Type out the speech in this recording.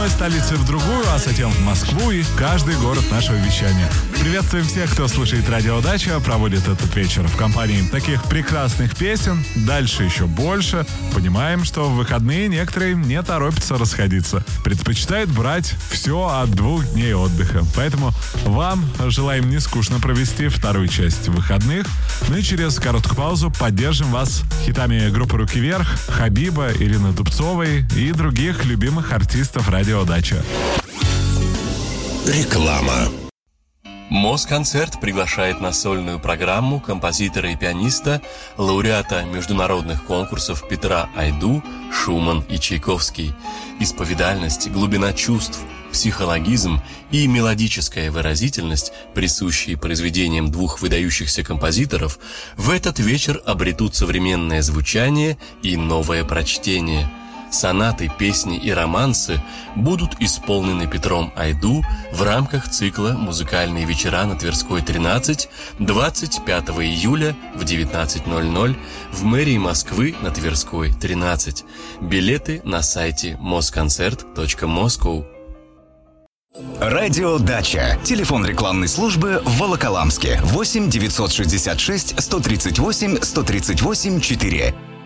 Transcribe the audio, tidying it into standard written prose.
одной столицы в другую, а затем в Москву и каждый город нашего вещания. Приветствуем всех, кто слушает Радио Дача, проводит этот вечер в компании таких прекрасных песен. Дальше еще больше. Понимаем, что в выходные некоторые не торопятся расходиться. Предпочитают брать все от 2 дней отдыха. Поэтому вам желаем не скучно провести вторую часть выходных. Ну и через короткую паузу поддержим вас хитами группы «Руки вверх», Хабиба, Ирины Дубцовой и других любимых артистов Радио Дача. Реклама. Москонцерт приглашает на сольную программу композитора и пианиста, лауреата международных конкурсов Петра Айду, Шуман и Чайковский. Исповедальность, глубина чувств, психологизм и мелодическая выразительность, присущие произведениям двух выдающихся композиторов, в этот вечер обретут современное звучание и новое прочтение. Сонаты, песни и романсы будут исполнены Петром Айду в рамках цикла «Музыкальные вечера на Тверской 13» 25 июля в 19:00 в мэрии Москвы на Тверской 13. Билеты на сайте mosconcert.moscow. Радио Дача. Телефон рекламной службы в Волоколамске. 8 966 138 138 4.